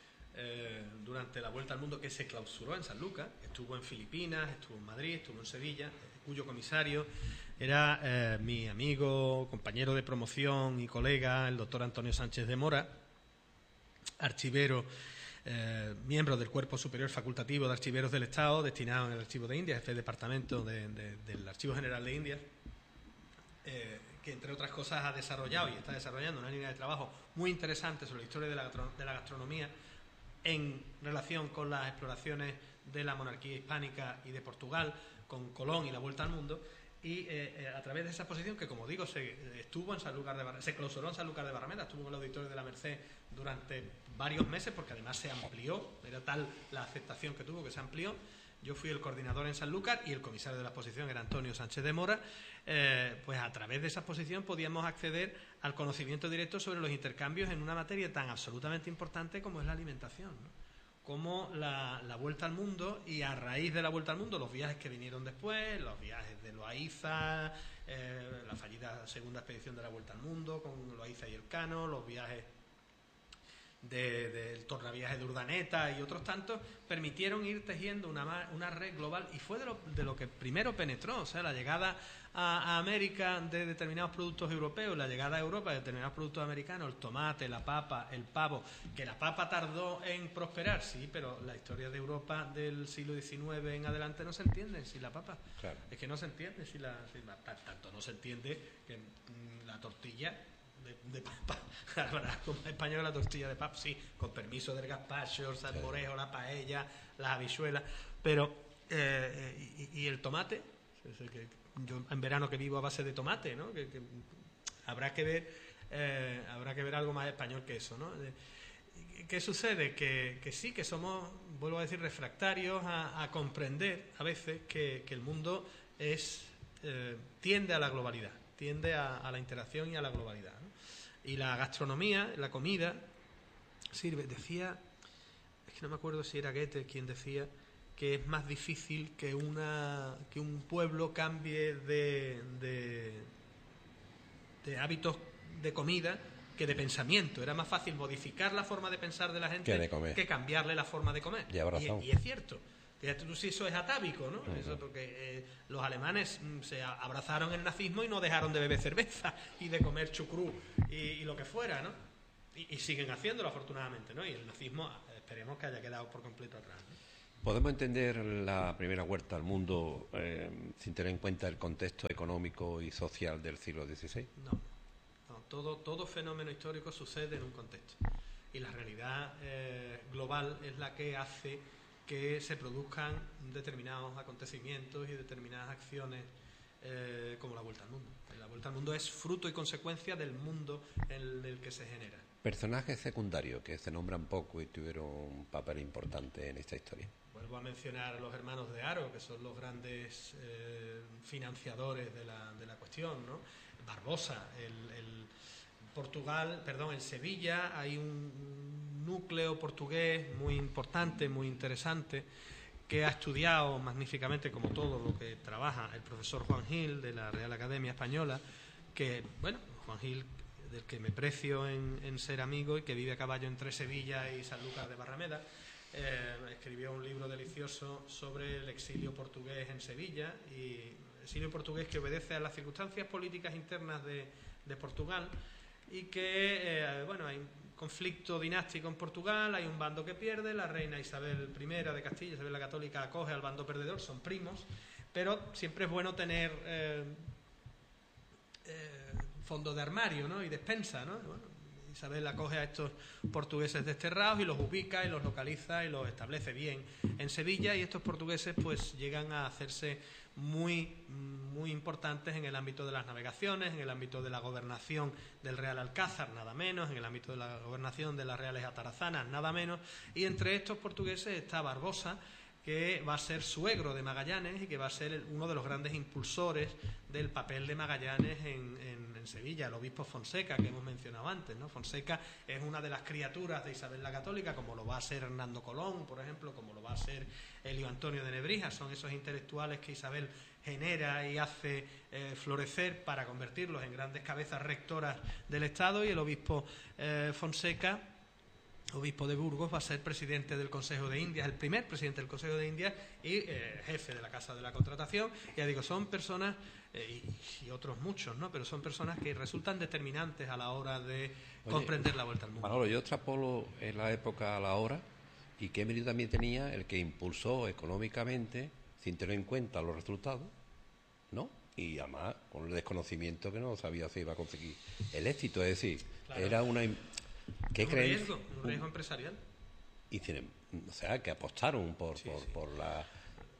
eh, durante la Vuelta al Mundo que se clausuró en San Lucas, estuvo en Filipinas, estuvo en Madrid, estuvo en Sevilla, cuyo comisario era eh, mi amigo, compañero de promoción y colega, el doctor Antonio Sánchez de Mora, archivero, eh, miembro del Cuerpo Superior Facultativo de Archiveros del Estado, destinado en el Archivo de Indias, jefe de departamento de, de, del Archivo General de Indias, eh, que entre otras cosas ha desarrollado y está desarrollando una línea de trabajo muy interesante sobre la historia de la, de la gastronomía en relación con las exploraciones de la monarquía hispánica y de Portugal, con Colón y la Vuelta al Mundo. y eh, eh, a través de esa exposición, que como digo, se estuvo en Sanlúcar de Barrameda, se clausuró en Sanlúcar de Barrameda, estuvo en el Auditorio de la Merced durante varios meses, porque además se amplió, era tal la aceptación que tuvo que se amplió. Yo fui el coordinador en Sanlúcar y el comisario de la exposición era Antonio Sánchez de Mora. Eh, pues a través de esa exposición podíamos acceder al conocimiento directo sobre los intercambios en una materia tan absolutamente importante como es la alimentación, ¿no? Como la, la vuelta al mundo, y a raíz de la vuelta al mundo los viajes que vinieron después, los viajes de Loaiza, eh, la fallida segunda expedición de la vuelta al mundo con Loaiza y Elcano, los viajes del de, de tornaviaje de Urdaneta y otros tantos, permitieron ir tejiendo una, una red global, y fue de lo, de lo que primero penetró, o sea, la llegada a, a América de determinados productos europeos, la llegada a Europa de determinados productos americanos, el tomate, la papa, el pavo, que la papa tardó en prosperar, sí, pero la historia de Europa del siglo diecinueve en adelante no se entiende sin la papa. Claro. Es que no se entiende si la, si la tanto no se entiende que mm, la tortilla De, de papa, habrá como español la tortilla de papa, sí, con permiso del gazpacho, el salmorejo, la paella, las habichuelas, pero eh, y, y el tomate, yo en verano que vivo a base de tomate, ¿no? Que, que habrá que ver, eh, habrá que ver algo más español que eso, ¿no? ¿Qué sucede? Que, que sí, que somos, vuelvo a decir, refractarios a, a comprender a veces que, que el mundo es eh, tiende a la globalidad, tiende a, a la interacción y a la globalidad, ¿no? Y la gastronomía, la comida, sirve, decía, es que no me acuerdo si era Goethe quien decía que es más difícil que una que un pueblo cambie de, de, de hábitos de comida que de pensamiento. Era más fácil modificar la forma de pensar de la gente que, de comer. que cambiarle la forma de comer. Y, y, y es cierto. Fíjate tú si eso es atávico, ¿no? Uh-huh. Eso porque eh, los alemanes mm, se abrazaron el nazismo y no dejaron de beber cerveza y de comer chucrú y, y lo que fuera, ¿no? Y, y siguen haciéndolo, afortunadamente, ¿no? Y el nazismo, esperemos que haya quedado por completo atrás, ¿no? ¿Podemos entender la primera vuelta al mundo eh, sin tener en cuenta el contexto económico y social del siglo dieciséis? No, no todo, todo fenómeno histórico sucede en un contexto. Y la realidad eh, global es la que hace que se produzcan determinados acontecimientos y determinadas acciones eh, como la vuelta al mundo. La vuelta al mundo es fruto y consecuencia del mundo en el que se genera. Personajes secundarios que se nombran poco y tuvieron un papel importante en esta historia. Vuelvo a mencionar a los hermanos de Haro, que son los grandes eh, financiadores de la, de la cuestión, ¿no? Barbosa, el, el Portugal, perdón, en Sevilla hay un núcleo portugués muy importante, muy interesante, que ha estudiado magníficamente, como todo lo que trabaja el profesor Juan Gil de la Real Academia Española, que, bueno, Juan Gil, del que me precio en, en ser amigo y que vive a caballo entre Sevilla y Sanlúcar de Barrameda, eh, escribió un libro delicioso sobre el exilio portugués en Sevilla, y el exilio portugués que obedece a las circunstancias políticas internas de, de Portugal, y que, eh, bueno, hay un conflicto dinástico en Portugal, hay un bando que pierde, la reina Isabel primera de Castilla, Isabel la Católica, acoge al bando perdedor, son primos, pero siempre es bueno tener eh, eh, fondo de armario, ¿no? Y despensa, ¿no? Bueno, Isabel acoge a estos portugueses desterrados y los ubica y los localiza y los establece bien en Sevilla, y estos portugueses pues llegan a hacerse muy, muy importantes en el ámbito de las navegaciones, en el ámbito de la gobernación del Real Alcázar, nada menos, en el ámbito de la gobernación de las Reales Atarazanas, nada menos, y entre estos portugueses está Barbosa, que va a ser suegro de Magallanes y que va a ser uno de los grandes impulsores del papel de Magallanes en, en, en Sevilla, el obispo Fonseca, que hemos mencionado antes, ¿no? Fonseca es una de las criaturas de Isabel la Católica, como lo va a ser Hernando Colón, por ejemplo, como lo va a ser Elio Antonio de Nebrija. Son esos intelectuales que Isabel genera y hace eh, florecer para convertirlos en grandes cabezas rectoras del Estado, y el obispo eh, Fonseca, obispo de Burgos, va a ser presidente del Consejo de Indias, el primer presidente del Consejo de Indias y eh, jefe de la Casa de la Contratación. Ya digo, son personas, eh, y, y otros muchos, ¿no? Pero son personas que resultan determinantes a la hora de Oye, comprender la vuelta al mundo. Manolo, yo extrapolo en la época a la hora, y qué mérito también tenía el que impulsó económicamente, sin tener en cuenta los resultados, ¿no? Y además con el desconocimiento que no sabía si iba a conseguir el éxito. Es decir, claro, era una... ¿Qué un creéis? riesgo, un riesgo empresarial. Hicieron, o sea, que apostaron por, sí, por, sí. por la...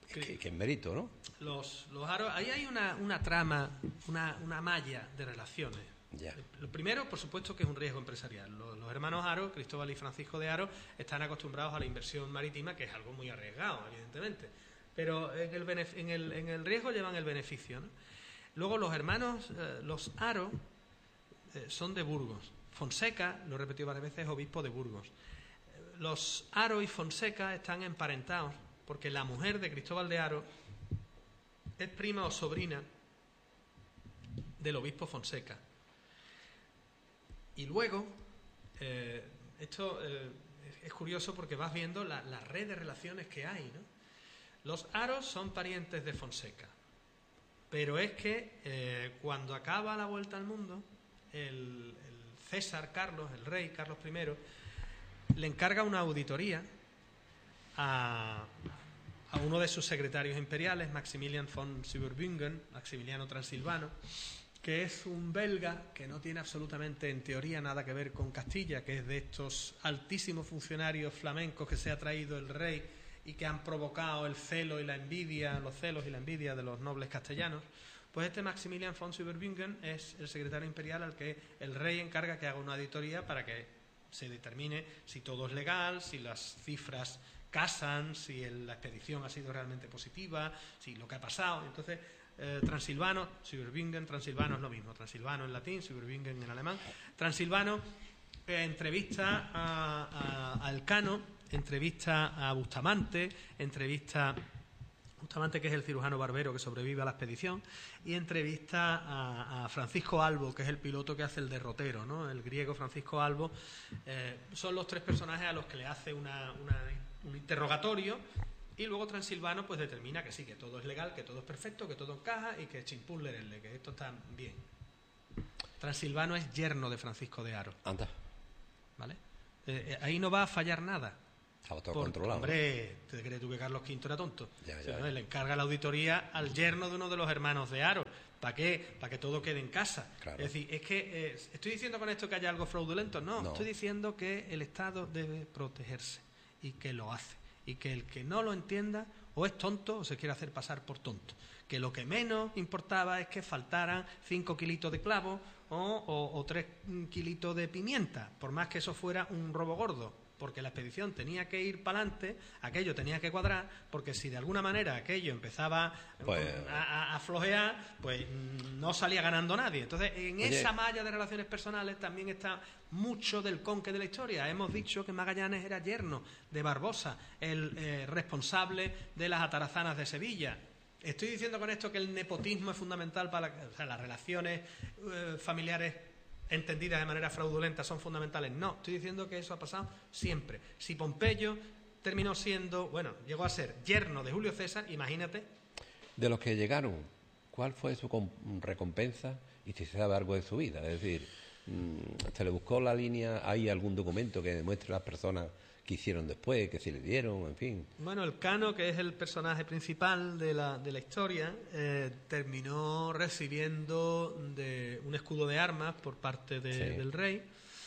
Que, que es mérito, ¿no? Los, los aros, ahí hay una, una trama, una, una malla de relaciones. Ya. Lo primero, por supuesto, que es un riesgo empresarial. Los, los hermanos Haro, Cristóbal y Francisco de Haro, están acostumbrados a la inversión marítima, que es algo muy arriesgado, evidentemente. Pero en el, benef- en el, en el riesgo llevan el beneficio, ¿no? Luego los hermanos, eh, los Haro, eh, son de Burgos. Fonseca, lo he repetido varias veces, es obispo de Burgos. Los Haro y Fonseca están emparentados porque la mujer de Cristóbal de Haro es prima o sobrina del obispo Fonseca. Y luego, eh, esto eh, es curioso porque vas viendo la, la red de relaciones que hay, ¿no? Los Haros son parientes de Fonseca, pero es que eh, cuando acaba la vuelta al mundo, el, el César Carlos, el rey Carlos primero, le encarga una auditoría a, a uno de sus secretarios imperiales, Maximilian von Siebenbürgen, Maximiliano Transilvano, que es un belga que no tiene absolutamente, en teoría, nada que ver con Castilla, que es de estos altísimos funcionarios flamencos que se ha traído el rey y que han provocado el celo y la envidia, los celos y la envidia de los nobles castellanos. Pues este Maximilian von Siebenbürgen es el secretario imperial al que el rey encarga que haga una auditoría para que se determine si todo es legal, si las cifras casan, si el, la expedición ha sido realmente positiva, si lo que ha pasado. Entonces, eh, Transilvano, Siebenbürgen, Transilvano es lo mismo, Transilvano en latín, Siebenbürgen en alemán. Transilvano eh, entrevista a, a, a Elcano, entrevista a Bustamante, entrevista Bustamante, que es el cirujano barbero que sobrevive a la expedición, y entrevista a, a Francisco Albo, que es el piloto que hace el derrotero, ¿no? El griego Francisco Albo. Eh, son los tres personajes a los que le hace una, una, un interrogatorio, y luego Transilvano pues determina que sí, que todo es legal, que todo es perfecto, que todo encaja y que chimpún lerele, que esto está bien. Transilvano es yerno de Francisco de Haro. Anda. ¿Vale? Eh, eh, ahí no va a fallar nada. Estaba todo Por, controlado. Hombre, ¿te crees tú que Carlos quinto era tonto? Ya, ya, o sea, ya. Le encarga la auditoría al yerno de uno de los hermanos de Haro. ¿Para qué? Para que todo quede en casa. Claro. Es decir, es que eh, ¿estoy diciendo con esto que haya algo fraudulento? No, No. estoy diciendo que el Estado debe protegerse y que lo hace. Y que el que no lo entienda o es tonto o se quiere hacer pasar por tonto. Que lo que menos importaba es que faltaran cinco kilitos de clavo o, o, o tres kilitos de pimienta, por más que eso fuera un robo gordo. Porque la expedición tenía que ir para adelante, aquello tenía que cuadrar, porque si de alguna manera aquello empezaba Pues, a, a, a flojear, pues mm, no salía ganando nadie. Entonces, en oye, esa malla de relaciones personales también está mucho del conque de la historia. Hemos dicho que Magallanes era yerno de Barbosa, el eh, responsable de las atarazanas de Sevilla. Estoy diciendo con esto que el nepotismo es fundamental para la, o sea, las relaciones eh, familiares entendidas de manera fraudulenta son fundamentales. No, estoy diciendo que eso ha pasado siempre. Si Pompeyo terminó siendo, bueno, llegó a ser yerno de Julio César, imagínate. De los que llegaron, ¿cuál fue su com- recompensa y si se sabe algo de su vida? Es decir, mmm, ¿se le buscó la línea? ¿Hay algún documento que demuestre las personas que hicieron después, que se le dieron, en fin? Bueno, el Cano, que es el personaje principal de la, de la historia, eh, terminó recibiendo de un escudo de armas por parte de, Sí. del rey.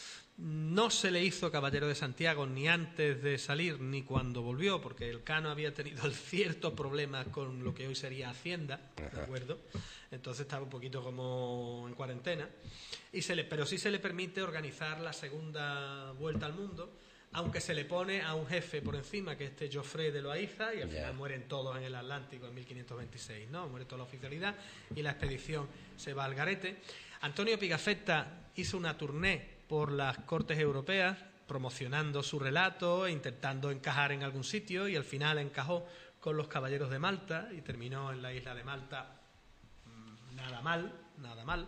No se le hizo caballero de Santiago ni antes de salir ni cuando volvió, porque el Cano había tenido ciertos problemas con lo que hoy sería Hacienda, ¿de Ajá. acuerdo? Entonces estaba un poquito como en cuarentena. Y se le, pero sí se le permite organizar la segunda vuelta al mundo, aunque se le pone a un jefe por encima, que es este Joffre de Loaiza, y al Ya. final mueren todos en el Atlántico en mil quinientos veintiséis, ¿no? Muere toda la oficialidad y la expedición se va al garete. Antonio Pigafetta hizo una tournée por las cortes europeas, promocionando su relato e intentando encajar en algún sitio, y al final encajó con los caballeros de Malta y terminó en la isla de Malta mmm, nada mal, nada mal.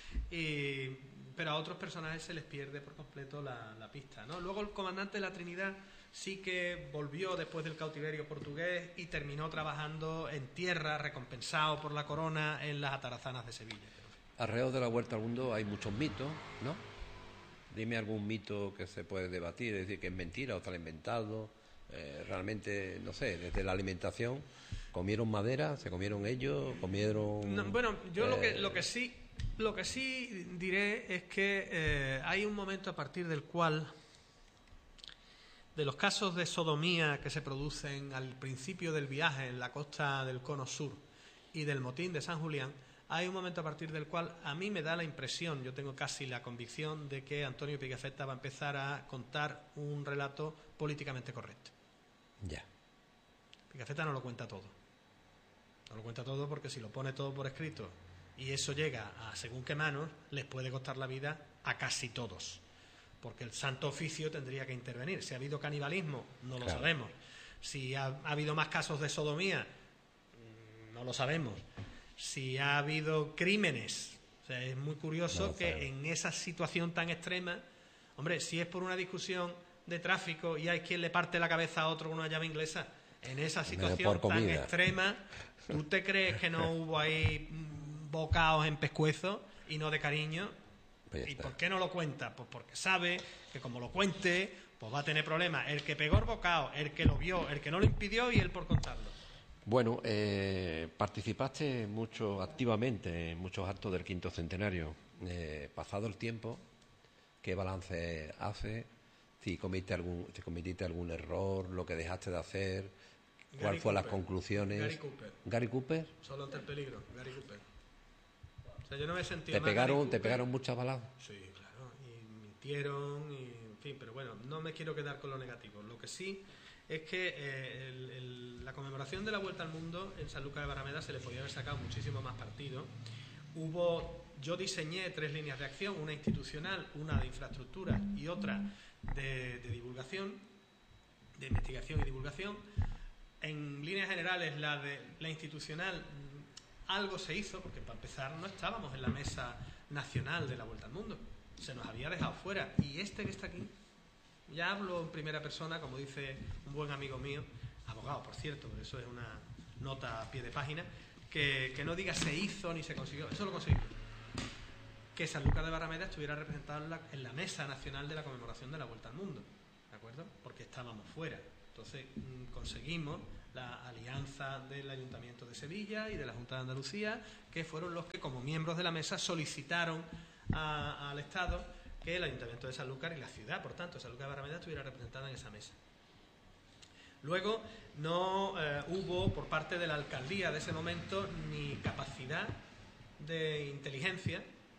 Y pero a otros personajes se les pierde por completo la, la pista, ¿no? Luego el comandante de la Trinidad sí que volvió después del cautiverio portugués y terminó trabajando en tierra, recompensado por la corona en las atarazanas de Sevilla. Alrededor de la vuelta al mundo hay muchos mitos, ¿no? Dime algún mito que se puede debatir, es decir, que es mentira o está inventado. Eh, realmente, no sé, desde la alimentación, ¿comieron madera? ¿Se comieron ellos? ¿Comieron...? No, bueno, yo eh, lo que lo que sí lo que sí diré es que eh, hay un momento a partir del cual de los casos de sodomía que se producen al principio del viaje en la costa del Cono Sur y del motín de San Julián, hay un momento a partir del cual a mí me da la impresión, yo tengo casi la convicción de que Antonio Pigafetta va a empezar a contar un relato políticamente correcto. Ya. Pigafetta no lo cuenta todo. No lo cuenta todo porque si lo pone todo por escrito y eso llega a según qué manos, les puede costar la vida a casi todos. Porque el Santo Oficio tendría que intervenir. Si ha habido canibalismo, no lo claro. sabemos. Si ha, ha habido más casos de sodomía, no lo sabemos. Si ha habido crímenes, o sea, es muy curioso no que sabemos. En esa situación tan extrema, hombre, si es por una discusión de tráfico y hay quien le parte la cabeza a otro con una llave inglesa, en esa situación tan extrema, ¿tú te crees que no hubo ahí bocaos en pescuezo y no de cariño? Pues ¿y por qué no lo cuenta? Pues porque sabe que como lo cuente, pues va a tener problemas. El que pegó el bocado, el que lo vio, el que no lo impidió y él por contarlo. Bueno, eh, participaste mucho activamente en muchos actos del quinto centenario. Eh, pasado el tiempo, ¿qué balance hace? Si cometiste algún, si cometiste algún error, lo que dejaste de hacer, ¿cuáles fueron las conclusiones? Gary Cooper. Gary Cooper. Solo ante el peligro, Gary Cooper. O sea, yo no me he sentido ¿Te pegaron, ¿Te pegaron muchas balas? Sí, claro, y mintieron, y en fin, pero bueno, no me quiero quedar con lo negativo. Lo que sí es que eh, el, el, la conmemoración de la Vuelta al Mundo en Sanlúcar de Barrameda se le podía haber sacado muchísimo más partido. Hubo, yo diseñé tres líneas de acción, una institucional, una de infraestructura y otra de, de divulgación, de investigación y divulgación. En líneas generales, la de la institucional, algo se hizo, porque para empezar no estábamos en la mesa nacional de la Vuelta al Mundo, se nos había dejado fuera, y este que está aquí, ya hablo en primera persona, como dice un buen amigo mío, abogado por cierto, pero eso es una nota a pie de página, que, que no diga se hizo ni se consiguió, eso lo conseguí, que Sanlúcar de Barrameda estuviera representado en la, en la mesa nacional de la conmemoración de la Vuelta al Mundo, ¿de acuerdo? Porque estábamos fuera. Entonces mmm, conseguimos la alianza del Ayuntamiento de Sevilla y de la Junta de Andalucía, que fueron los que como miembros de la mesa solicitaron a, al Estado que el Ayuntamiento de Sanlúcar y la ciudad, por tanto, Sanlúcar de Barrameda estuviera representada en esa mesa. Luego no eh, hubo por parte de la alcaldía de ese momento ni capacidad de inteligencia.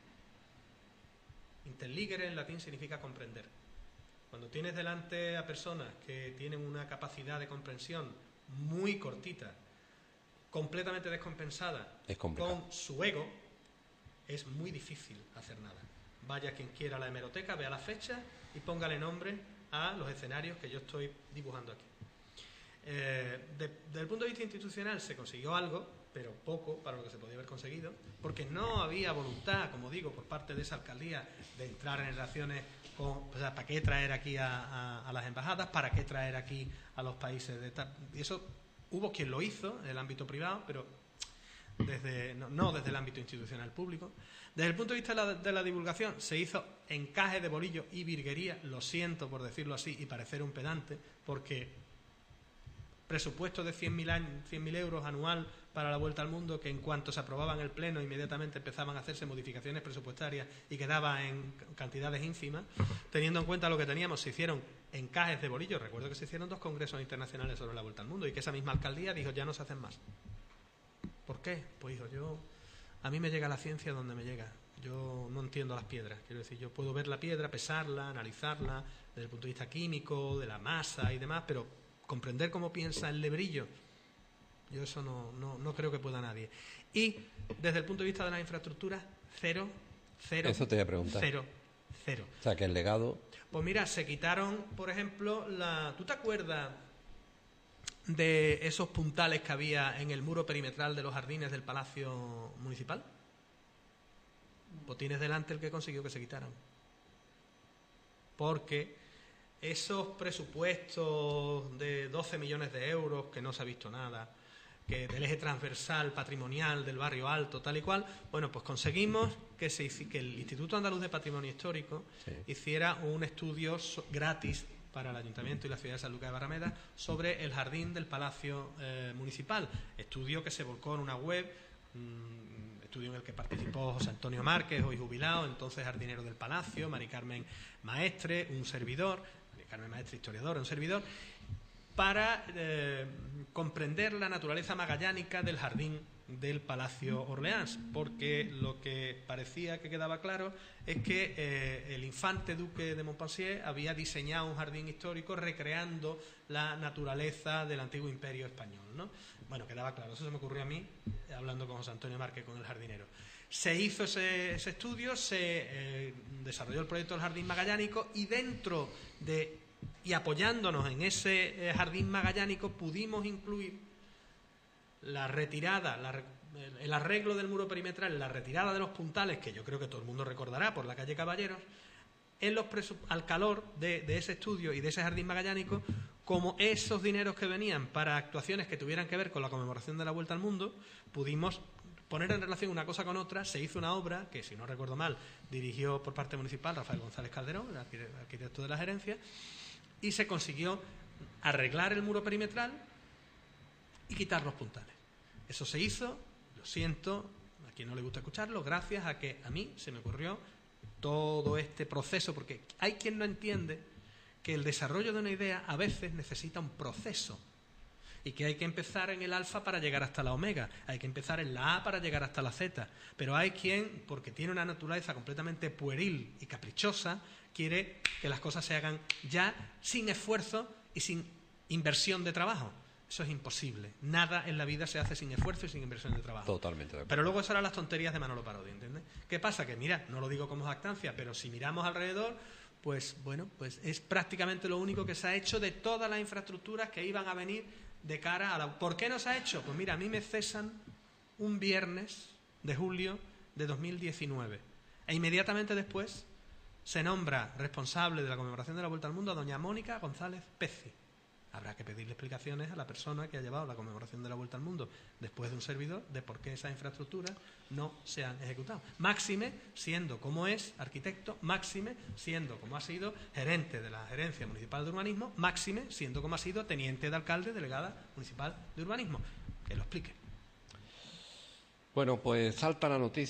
Interligere en latín significa comprender. Cuando tienes delante a personas que tienen una capacidad de comprensión muy cortita, completamente descompensada, con su ego, es muy difícil hacer nada. Vaya quien quiera a la hemeroteca, vea la fecha y póngale nombre a los escenarios que yo estoy dibujando aquí. Eh, de, desde el punto de vista institucional se consiguió algo, pero poco para lo que se podía haber conseguido, porque no había voluntad, como digo, por parte de esa alcaldía de entrar en relaciones con, o sea, ¿para qué traer aquí a, a, a las embajadas? ¿Para qué traer aquí a los países de tal? Y eso hubo quien lo hizo en el ámbito privado, pero desde, no, no desde el ámbito institucional público. Desde el punto de vista de la, de la divulgación, se hizo encaje de bolillo y virguería, lo siento por decirlo así y parecer un pedante, porque presupuesto de cien mil euros anual para la Vuelta al Mundo, que en cuanto se aprobaba en el Pleno inmediatamente empezaban a hacerse modificaciones presupuestarias y quedaba en cantidades ínfimas, teniendo en cuenta lo que teníamos, se hicieron encajes de bolillo. Recuerdo que se hicieron dos congresos internacionales sobre la Vuelta al Mundo y que esa misma alcaldía dijo ya no se hacen más. ¿Por qué? Pues hijo, yo a mí me llega la ciencia donde me llega. Yo no entiendo las piedras. Quiero decir, yo puedo ver la piedra, pesarla, analizarla desde el punto de vista químico, de la masa y demás, pero comprender cómo piensa el lebrillo, yo eso no, no, no creo que pueda nadie. Y desde el punto de vista de las infraestructuras, cero, cero, eso te voy a preguntar. cero, cero. O sea, que el legado... Pues mira, se quitaron, por ejemplo, la... ¿tú te acuerdas de esos puntales que había en el muro perimetral de los jardines del Palacio Municipal? Pues tienes delante el que consiguió que se quitaran. Porque esos presupuestos de doce millones de euros, que no se ha visto nada, que del eje transversal patrimonial del barrio alto, tal y cual, bueno, pues conseguimos que, se, que el Instituto Andaluz de Patrimonio Histórico sí. hiciera un estudio so, gratis para el Ayuntamiento y la ciudad de Sanlúcar de Barrameda sobre el jardín del Palacio eh, Municipal. Estudio que se volcó en una web, mmm, estudio en el que participó José Antonio Márquez, hoy jubilado, entonces jardinero del Palacio, Mari Carmen Maestre, un servidor. Carmen Maestre, historiadora, un servidor, para eh, comprender la naturaleza magallánica del jardín del Palacio Orleans, porque lo que parecía que quedaba claro es que eh, el infante duque de Montpensier había diseñado un jardín histórico recreando la naturaleza del antiguo imperio español, ¿no? Bueno, quedaba claro, eso se me ocurrió a mí hablando con José Antonio Márquez, con el jardinero. Se hizo ese, ese estudio, se eh, desarrolló el proyecto del jardín magallánico y dentro de y apoyándonos en ese eh, jardín magallánico pudimos incluir la retirada, la, el arreglo del muro perimetral, la retirada de los puntales, que yo creo que todo el mundo recordará por la calle Caballeros, en los al calor de, de ese estudio y de ese jardín magallánico, como esos dineros que venían para actuaciones que tuvieran que ver con la conmemoración de la Vuelta al Mundo, pudimos poner en relación una cosa con otra. Se hizo una obra que, si no recuerdo mal, dirigió por parte municipal Rafael González Calderón, el arquitecto de la gerencia, y se consiguió arreglar el muro perimetral y quitar los puntales. Eso se hizo, lo siento, a quien no le gusta escucharlo, gracias a que a mí se me ocurrió todo este proceso, porque hay quien no entiende que el desarrollo de una idea a veces necesita un proceso y que hay que empezar en el alfa para llegar hasta la omega, hay que empezar en la A para llegar hasta la Z, pero hay quien, porque tiene una naturaleza completamente pueril y caprichosa, quiere que las cosas se hagan ya sin esfuerzo y sin inversión de trabajo. Eso es imposible. Nada en la vida se hace sin esfuerzo y sin inversión de trabajo. Totalmente de acuerdo. Pero luego eso eran las tonterías de Manolo Parodi, ¿entiendes? ¿Qué pasa? Que mira, no lo digo como jactancia, pero si miramos alrededor, pues bueno, pues es prácticamente lo único que se ha hecho de todas las infraestructuras que iban a venir de cara a la... ¿Por qué no se ha hecho? Pues mira, a mí me cesan un viernes de julio de dos mil diecinueve e inmediatamente después se nombra responsable de la conmemoración de la Vuelta al Mundo a doña Mónica González Pezzi. Habrá que pedirle explicaciones a la persona que ha llevado la conmemoración de la Vuelta al Mundo después de un servidor de por qué esas infraestructuras no se han ejecutado. Máxime, siendo como es arquitecto, máxime, siendo como ha sido gerente de la Gerencia Municipal de Urbanismo, máxime, siendo como ha sido teniente de alcalde, delegada municipal de urbanismo. Que lo explique. Bueno, pues salta la noticia.